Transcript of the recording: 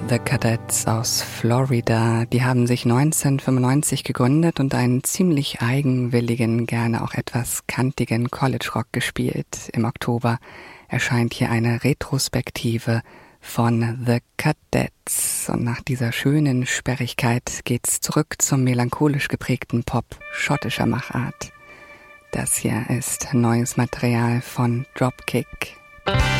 The Cadets aus Florida. Die haben sich 1995 gegründet und einen ziemlich eigenwilligen, gerne auch etwas kantigen College-Rock gespielt. Im Oktober erscheint hier eine Retrospektive von The Cadets. Und nach dieser schönen Sperrigkeit geht's zurück zum melancholisch geprägten Pop schottischer Machart. Das hier ist neues Material von Dropkick.